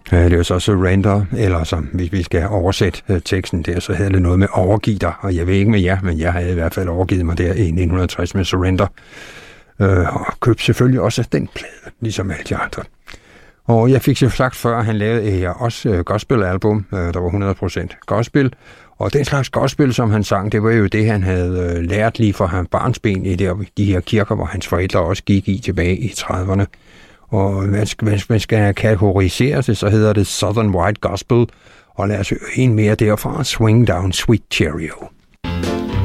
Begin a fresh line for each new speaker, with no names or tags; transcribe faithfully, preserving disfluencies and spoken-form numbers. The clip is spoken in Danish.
Det er så surrender, eller som hvis vi skal oversætte teksten der, så hedder det noget med overgiv dig, og jeg ved ikke med jer, men jeg havde i hvert fald overgivet mig der i nitten tres med Surrender, øh, og købte selvfølgelig også den plade, ligesom alle de andre. Og jeg fik jo sagt før, at han lavede også øh, gospel-album, øh, der var hundrede procent gospel, og den slags gospel, som han sang, det var jo det, han havde øh, lært lige fra hans barnsben i der, de her kirker, hvor hans forældre også gik i tilbage i trediverne. Og hvis man skal kategorisere det, så hedder det Southern White Gospel, og lad os høre en mere derfra, Swing Down Sweet Cheerio.